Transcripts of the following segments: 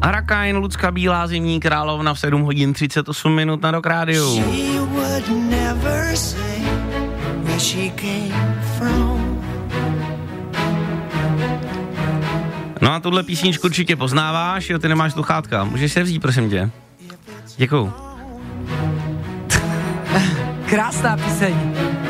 Hurricane, Lucka Bílá, Zimní královna v 7 hodin 38 minut na Rock Rádiu. No a tuhle písničku určitě poznáváš, jo, ty nemáš sluchátka. Můžeš se vzít, prosím tě. Děkuju. Krásná píseň.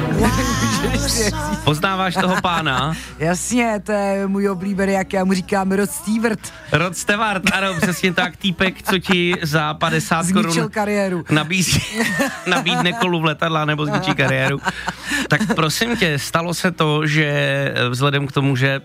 Poznáváš toho pána? Jasně, to je můj oblíbený, jak já mu říkám, Rod Stewart. Rod Stewart, ano, přesně tak, týpek, co ti za 50 korun zničil kariéru. Nabídne kolu v letadla nebo zničí kariéru. Tak prosím tě, stalo se to, že vzhledem k tomu, že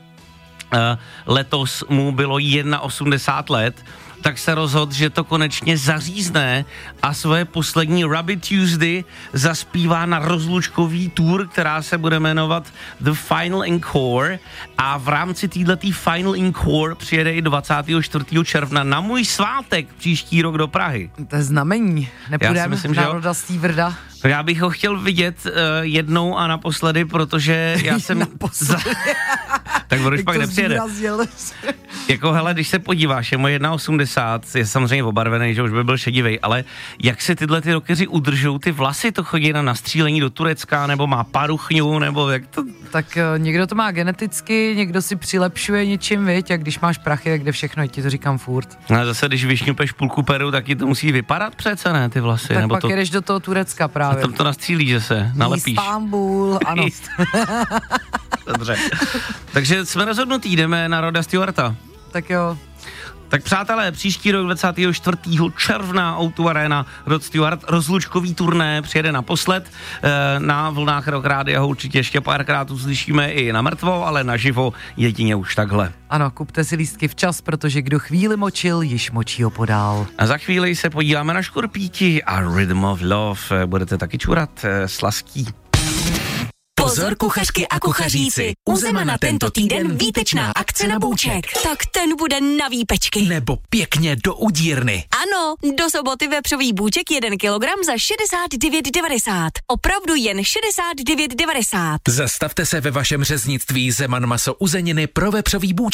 letos mu bylo 81 let, tak se rozhodl, že to konečně zařízne a svoje poslední Rabbit Tuesday zaspívá na rozlučkový tour, která se bude jmenovat The Final Encore, a v rámci této Final Encore přijede i 24. června na můj svátek příští rok do Prahy. To je znamení. Nepůjdeme na Roda Stewarda. Já bych ho chtěl vidět jednou a naposledy, protože já jsem... Tak Boruš pak nepřijede. Jako hele, když se podíváš, je moje 1,80, je samozřejmě obarvený, že už by byl šedivej, ale jak se tyhle ty rockeři udržou ty vlasy, to chodí na nastřílení do Turecka, nebo má paruchňu, nebo jak to... Tak někdo to má geneticky, někdo si přilepšuje něčím, viď, a když máš prachy, tak jde všechno, ti to říkám furt. A zase, když vyšňupeš půlku peru, tak ti to musí vypadat přece, ne, ty vlasy. Tak nebo pak to... jedeš do toho Turecka právě. A tam to nastřílí, že se nalepíš. Istanbul, ano. Dobře. Takže jsme rozhodnutí, jdeme na Roda Stewarta. Tak jo. Tak přátelé, příští rok 24. června O2 Arena, Rod Stewart, rozlučkový turné, přijede naposled. Na vlnách Rock Rádia ho určitě ještě párkrát uslyšíme i na mrtvo, ale naživo jedině už takhle. Ano, kupte si lístky včas, protože kdo chvíli močil, již močí opodál. A za chvíli se podíváme na Škorpíti a Rhythm of Love. Budete taky čurat slaský. Pozor kuchařky a kuchaříci, u Zemana tento týden výtečná akce na bůček. Tak ten bude na výpečky. Nebo pěkně do udírny. Ano, do soboty vepřový bůček 1 kilogram za 69,90. Opravdu jen 69,90. Zastavte se ve vašem řeznictví Zeman maso uzeniny pro vepřový bůček.